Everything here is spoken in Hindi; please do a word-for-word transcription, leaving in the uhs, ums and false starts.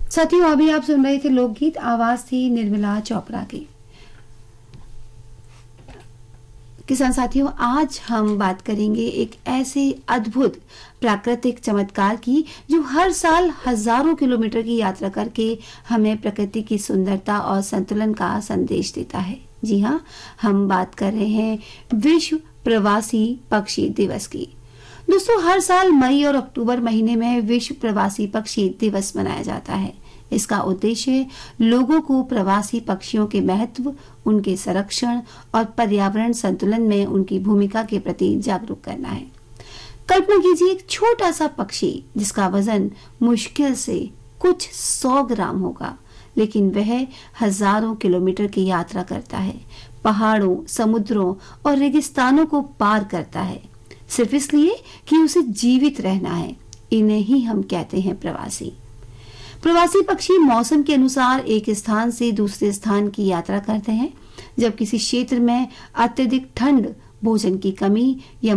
साथियों, अभी आप सुन रहे थे लोकगीत। आवाज थी निर्मला चोपड़ा की। किसान साथियों, आज हम बात करेंगे एक ऐसे अद्भुत प्राकृतिक चमत्कार की जो हर साल हजारों किलोमीटर की यात्रा करके हमें प्रकृति की सुंदरता और संतुलन का संदेश देता है। जी हाँ, हम बात कर रहे हैं विश्व प्रवासी पक्षी दिवस की। दोस्तों, हर साल मई और अक्टूबर महीने में विश्व प्रवासी पक्षी दिवस मनाया जाता है। इसका उद्देश्य लोगों को प्रवासी पक्षियों के महत्व, उनके संरक्षण और पर्यावरण संतुलन में उनकी भूमिका के प्रति जागरूक करना है। कल्पना कीजिए, एक छोटा सा पक्षी जिसका वजन मुश्किल से कुछ सौ ग्राम होगा, लेकिन वह हजारों किलोमीटर की यात्रा करता है, पहाड़ों, समुद्रों और रेगिस्तानों को पार करता है, सिर्फ इसलिए कि उसे जीवित रहना है। इन्हें ही हम कहते हैं प्रवासी। प्रवासी पक्षी मौसम के अनुसार एक स्थान से दूसरे स्थान की यात्रा करते हैं। जब किसी क्षेत्र में अत्यधिक ठंड, भोजन की कमी या